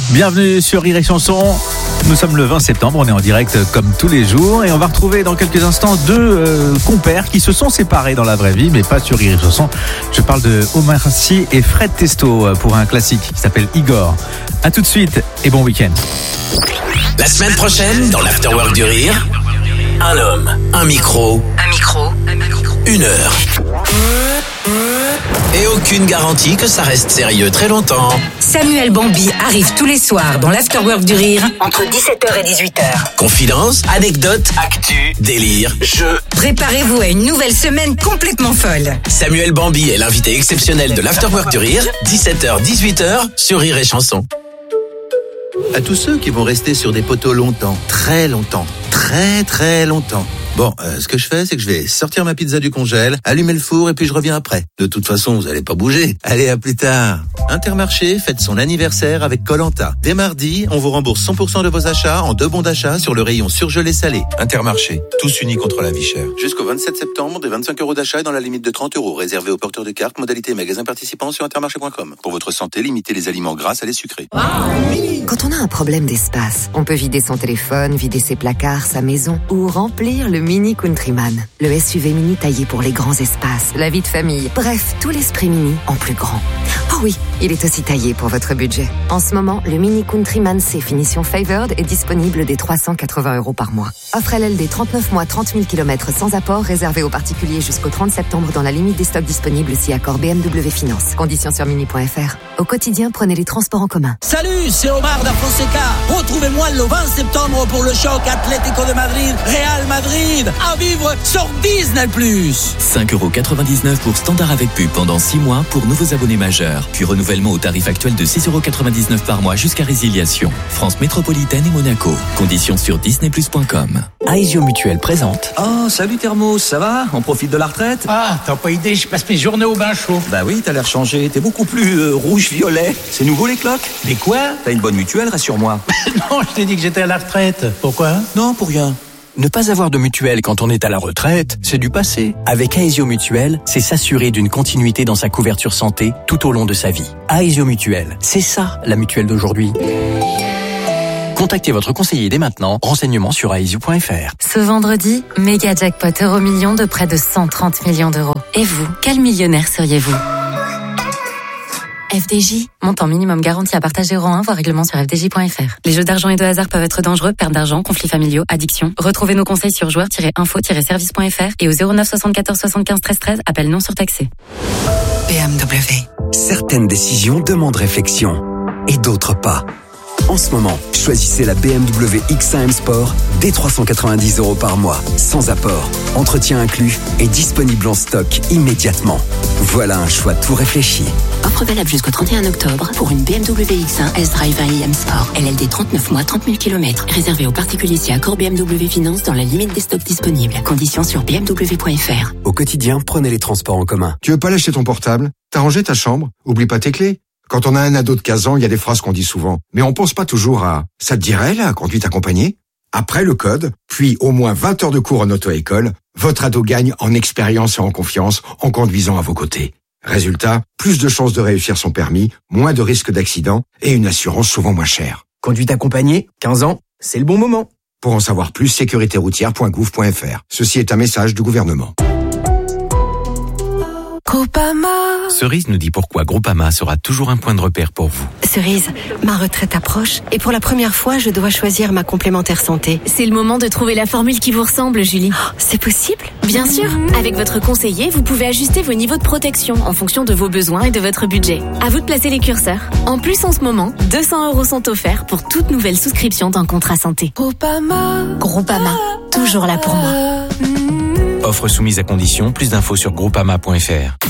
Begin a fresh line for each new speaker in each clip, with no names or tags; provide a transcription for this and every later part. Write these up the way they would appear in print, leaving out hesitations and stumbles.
Bienvenue sur Rire et Chanson. Nous sommes le 20 septembre, on est en direct comme tous les jours et on va retrouver dans quelques instants deux compères qui se sont séparés dans la vraie vie, mais pas sur Rire et Chanson. Je parle de Omar Sy et Fred Testo pour un classique qui s'appelle Igor. A tout de suite et bon week-end.
La semaine prochaine, dans l'Afterwork du Rire, un homme, un micro, une heure. Et aucune garantie que ça reste sérieux très longtemps.
Samuel Bambi arrive tous les soirs dans l'Afterwork du Rire entre 17h et 18h.
Confidences, anecdotes, actu, délire, jeux.
Préparez-vous à une nouvelle semaine complètement folle.
Samuel Bambi est l'invité exceptionnel de l'Afterwork du Rire, 17h, 18h sur Rire et Chanson.
À tous ceux qui vont rester sur des poteaux longtemps, très longtemps, très longtemps. Bon, ce que je fais, c'est que je vais sortir ma pizza du congèle, allumer le four et puis je reviens après. De toute façon, vous allez pas bouger. Allez, à plus tard. Intermarché fête son anniversaire avec Koh-Lanta. Dès mardi, on vous rembourse 100% de vos achats en 2 bons d'achat sur le rayon surgelé salé. Intermarché, tous unis contre la vie chère. Jusqu'au 27 septembre, des 25 € d'achat dans la limite de 30 €, réservé aux porteurs de cartes, modalité magasin participant sur intermarché.com. Pour votre santé, limitez les aliments gras à les sucrés.
Quand on a un problème d'espace, on peut vider son téléphone, vider ses placards, sa maison ou remplir le Mini Countryman. Le SUV mini taillé pour les grands espaces, la vie de famille. Bref, tout l'esprit mini en plus grand. Oh oui, il est aussi taillé pour votre budget. En ce moment, le Mini Countryman C finition Favored est disponible dès 380 € par mois. Offre LLD 39 mois, 30 000 km sans apport, réservé aux particuliers jusqu'au 30 septembre dans la limite des stocks disponibles si accord BMW Finance. Conditions sur mini.fr. Au quotidien, prenez les transports en commun.
Salut, c'est Omar da Fonseca. Retrouvez-moi le 20 septembre pour le choc Atlético de Madrid, Real Madrid, à vivre sur Disney+.
5,99 € pour standard avec pub pendant 6 mois pour nouveaux abonnés majeurs. Puis renouvellement au tarif actuel de 6,99 € par mois jusqu'à résiliation. France métropolitaine et Monaco. Conditions sur disneyplus.com. Aesio Mutuelle présente.
Oh, salut Thermos, ça va? On profite de la retraite?
Ah, t'as pas idée, je passe mes journées au bain chaud.
Bah oui, t'as l'air changé. T'es beaucoup plus rouge-violet. C'est nouveau les cloques?
Mais quoi?
T'as une bonne mutuelle, rassure-moi.
Non, je t'ai dit que j'étais à la retraite. Pourquoi?
Non, pour rien.
Ne pas avoir de mutuelle quand on est à la retraite, c'est du passé. Avec Aesio Mutuelle, c'est s'assurer d'une continuité dans sa couverture santé tout au long de sa vie. Aesio Mutuelle, c'est ça la mutuelle d'aujourd'hui. Contactez votre conseiller dès maintenant. Renseignements sur aesio.fr.
Ce vendredi, méga jackpot euro-million de près de 130 millions d'euros. Et vous, quel millionnaire seriez-vous? FDJ, montant minimum garanti à partager euro 1, voir règlement sur fdj.fr. Les jeux d'argent et de hasard peuvent être dangereux, perte d'argent, conflits familiaux, addiction. Retrouvez nos conseils sur joueurs-info-service.fr et au 09 74 75 13 13, appel non surtaxé.
BMW.
Certaines décisions demandent réflexion et d'autres pas. En ce moment, choisissez la BMW X1 M Sport dès 390 € par mois, sans apport, entretien inclus et disponible en stock immédiatement. Voilà un choix tout réfléchi.
Offre valable jusqu'au 31 octobre pour une BMW X1 S-Drive 1 M Sport. LLD 39 mois, 30 000 km. Réservé aux particuliers si accord BMW Finance dans la limite des stocks disponibles. Conditions sur bmw.fr.
Au quotidien, prenez les transports en commun.
Tu veux pas lâcher ton portable? T'as rangé ta chambre? Oublie pas tes clés. Quand on a un ado de 15 ans, il y a des phrases qu'on dit souvent. Mais on pense pas toujours à « ça te dirait la conduite accompagnée ?» Après le code, puis au moins 20 heures de cours en auto-école, votre ado gagne en expérience et en confiance en conduisant à vos côtés. Résultat, plus de chances de réussir son permis, moins de risques d'accident et une assurance souvent moins chère.
Conduite accompagnée, 15 ans, c'est le bon moment.
Pour en savoir plus, sécuritéroutière.gouv.fr. Ceci est un message du gouvernement.
Groupama.
Cerise nous dit pourquoi Groupama sera toujours un point de repère pour vous.
Cerise, ma retraite approche et pour la première fois, je dois choisir ma complémentaire santé.
C'est le moment de trouver la formule qui vous ressemble, Julie.
Oh, c'est possible?
Bien sûr. Avec votre conseiller, vous pouvez ajuster vos niveaux de protection en fonction de vos besoins et de votre budget. À vous de placer les curseurs. En plus, en ce moment, 200 € sont offerts pour toute nouvelle souscription d'un contrat santé.
Groupama.
Groupama, toujours là pour moi.
Offre soumise à condition, plus d'infos sur groupama.fr.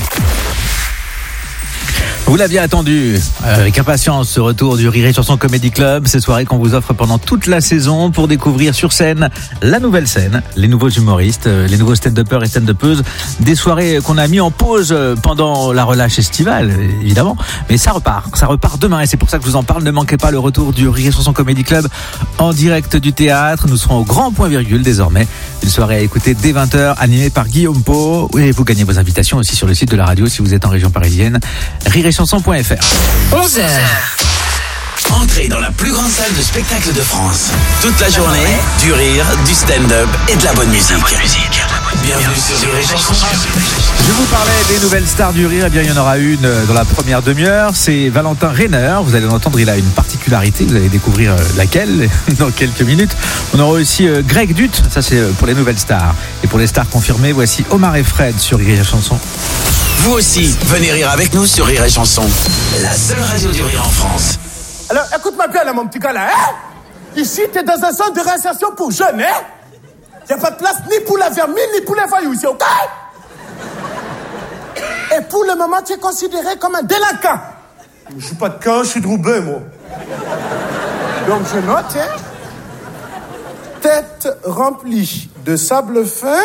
Vous l'aviez attendu avec impatience, ce retour du Rire et Chanson Comedy Club, ces soirées qu'on vous offre pendant toute la saison pour découvrir sur scène la nouvelle scène, les nouveaux humoristes, les nouveaux stand-uppers et stand-uppeuses, des soirées qu'on a mis en pause pendant la relâche estivale, évidemment, mais ça repart demain et c'est pour ça que je vous en parle. Ne manquez pas le retour du Rire et Chanson Comedy Club en direct du théâtre. Nous serons au Grand Point Virgule désormais, une soirée à écouter dès 20h, animée par Guillaume Pau, et vous gagnez vos invitations aussi sur le site de la radio si vous êtes en région parisienne, rireetchanson.fr.
11h.
Entrez Entrez dans la plus grande salle de spectacle de France. Toute la journée, du rire, du stand-up et de la bonne musique. Bienvenue sur Rire et Chanson.
Je vous parlais des nouvelles stars du rire. Eh bien, il y en aura une dans la première demi-heure. C'est Valentin Rainer. Vous allez l'entendre, il a une particularité. Vous allez découvrir laquelle dans quelques minutes. On aura aussi Greg Dutt. Ça, c'est pour les nouvelles stars. Et pour les stars confirmées, voici Omar et Fred sur Rire et Chanson.
Vous aussi, venez rire avec nous sur Rire et Chanson. La seule radio du rire en France.
Alors, écoute-moi bien, là, mon petit gars, là, hein? Ici, t'es dans un centre de réinsertion pour jeunes, hein? Y'a pas de place ni pour la vermine, ni pour les voyous ici, ok? Et pour le moment, tu es considéré comme un délinquant.
Je suis pas de Caen, je suis de Roubaix, moi.
Donc, je note, hein? Tête remplie de sable fin,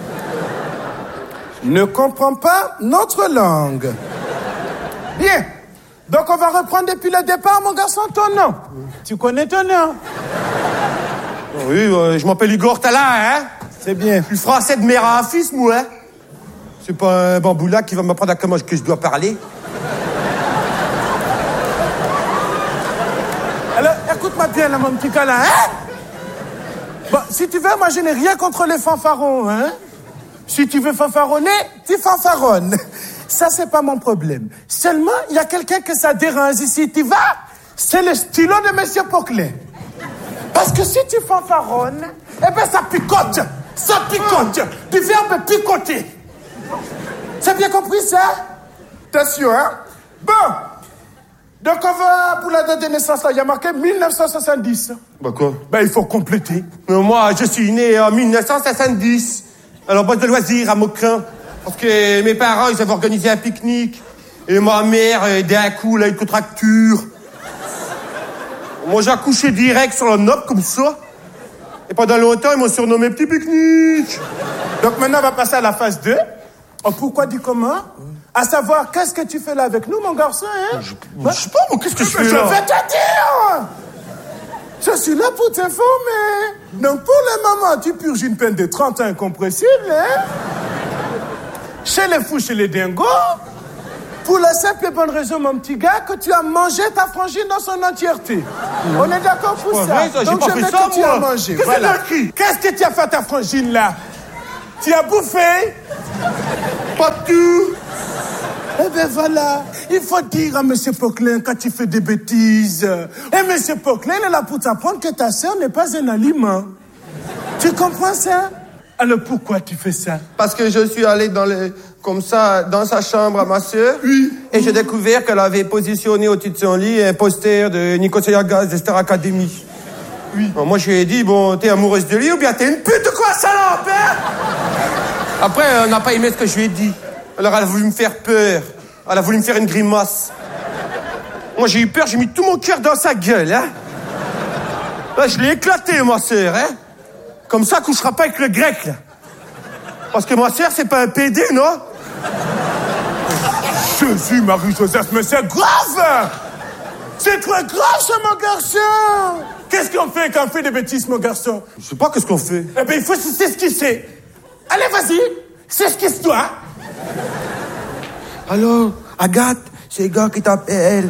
ne comprend pas notre langue. Bien. Donc, on va reprendre depuis le départ, mon garçon, ton nom. Tu connais ton nom?
Oui, je m'appelle Igor Tala, hein?
C'est bien.
Je suis français de mère à fils, moi, hein? C'est pas un bamboula qui va m'apprendre à comment que je dois parler.
Alors, écoute-moi bien, là, mon petit gars, là, hein? Bon, si tu veux, moi, je n'ai rien contre les fanfarons, hein? Si tu veux fanfaronner, tu fanfaronnes. Ça, c'est pas mon problème. Seulement, il y a quelqu'un que ça dérange ici. Tu vas? C'est le stylo de Monsieur Poquelin. Parce que si tu fanfaronnes, eh ben, ça picote. Ça picote. Du verbe picoter. C'est bien compris, ça? T'es sûr, hein? Bon. Donc, on va pour la date de naissance, là. Il y a marqué 1970.
Bah, quoi?
Ben, il faut compléter.
Mais moi, je suis né en 1970. Alors, boîte de loisirs à Maucrin. Parce que mes parents, ils avaient organisé un pique-nique. Et ma mère, d'un coup, elle a eu une contracture. Moi, j'ai accouché direct sur la nope, comme ça. Et pendant longtemps, ils m'ont surnommé Petit Pique-nique.
Donc maintenant, on va passer à la phase 2. Oh, pourquoi du comment? À savoir, qu'est-ce que tu fais là avec nous, mon garçon, hein?
Je sais pas, moi, qu'est-ce que je fais là?
Je vais te dire! Je suis là pour t'informer. Donc, pour le moment, tu purges une peine de 30 ans incompressible, hein? Chez les fous, chez les dingos. Pour la simple et bonne raison, mon petit gars, que tu as mangé ta frangine dans son entièreté. On est d'accord pour ça?
Vrai, ça?
Donc,
j'ai pas
je
fait
veux
ça,
que tu
moi.
as mangé.
Qu'est-ce
Voilà.
que
Qu'est-ce que tu as fait à ta frangine, là? Tu as bouffé?
Pas tout.
Eh ben voilà, il faut dire à Monsieur Poquelin quand tu fais des bêtises. Et Monsieur Poquelin est là pour t'apprendre que ta sœur n'est pas un aliment. Tu comprends ça? Alors pourquoi tu fais ça?
Parce que je suis allé comme ça, dans sa chambre à ma sœur.
Oui.
Et j'ai découvert qu'elle avait positionné au-dessus de son lit un poster de Nico Gaz de Star Academy.
Oui.
Alors moi, je lui ai dit, bon, t'es amoureuse de lui ou bien t'es une pute ou quoi, salope, hein? Après, elle n'a pas aimé ce que je lui ai dit. Alors, elle a voulu me faire peur. Elle a voulu me faire une grimace. Moi, j'ai eu peur, j'ai mis tout mon cœur dans sa gueule, hein? Là, je l'ai éclaté, ma sœur, hein? Comme ça, couchera pas avec le grec, là. Parce que ma sœur, c'est pas un PD, non?
Jésus, Marie-Joseph, mais c'est grave! C'est très grave, ça, mon garçon! Qu'est-ce qu'on fait quand on fait des bêtises, mon garçon?
Je sais pas qu'est-ce qu'on fait.
Eh ben, il faut s'esquisser. Allez, vas-y, s'esquisse-toi.
Allô, Agathe, c'est le gars qui t'appelle.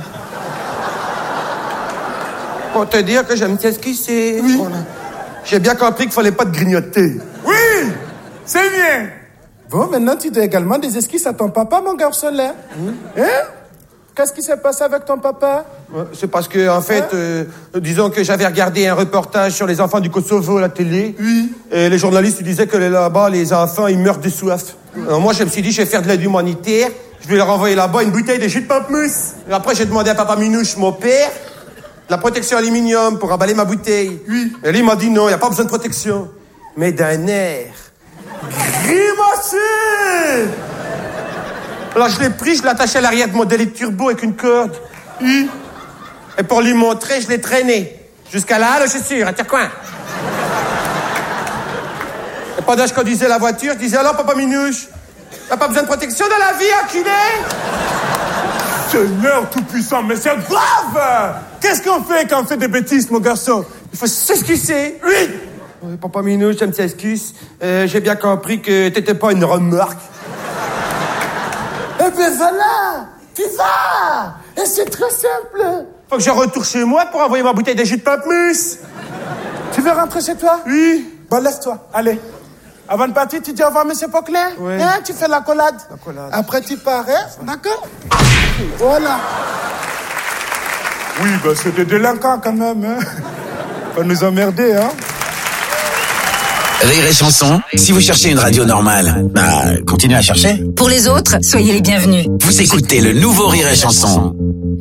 Pour te dire que j'aime s'esquisser.
Oui.
Voilà. J'ai bien compris qu'il fallait pas te grignoter.
Oui, c'est bien. Bon, maintenant, tu dois également des esquisses à ton papa, mon garçon, là. Hein? Qu'est-ce qui s'est passé avec ton papa?
C'est parce que, en fait, disons que j'avais regardé un reportage sur les enfants du Kosovo à la télé.
Oui.
Et les journalistes disaient que là-bas, les enfants, ils meurent de soif. Alors moi, je me suis dit, je vais faire de l'aide humanitaire. Je vais leur envoyer là-bas une bouteille de jus de pamplemousse. Et après, j'ai demandé à papa Minouche, mon père, la protection aluminium pour emballer ma bouteille.
Oui.
Et lui, il m'a dit non, il n'y a pas besoin de protection. Mais d'un air grimacé. Alors, je l'ai pris, je l'ai attaché à l'arrière de mon délit turbo avec une corde.
Oui.
Et pour lui montrer, je l'ai traîné. Jusqu'à là, je suis sûr, à Tiens-Coin. Et pendant que je conduisais la voiture, je disais, alors, papa Minouche, t'as pas besoin de protection dans la vie, enculé?
Seigneur tout-puissant, mais c'est grave! Qu'est-ce qu'on fait quand on fait des bêtises, mon garçon?
Il faut s'excuser.
Oui!
Oui, papa Minouche, je m'excuse. J'ai bien compris que t'étais pas une remarque.
Eh ben voilà! Tu vas! Et c'est très simple!
Faut que je retourne chez moi pour envoyer ma bouteille de jus de pamplemousse.
Tu veux rentrer chez toi?
Oui.
Bon, lève-toi, allez. Avant de partir, tu dis au revoir, monsieur Poquelin.
Oui.
Hein, tu fais la collade. Après, tu pars, hein? D'accord? Voilà. Oui, bah, c'est des délinquants quand même, hein? Pas nous emmerder, hein?
Rire et chanson, si vous cherchez une radio normale, continuez à chercher.
Pour les autres, soyez les bienvenus.
Vous écoutez le nouveau Rire et chanson.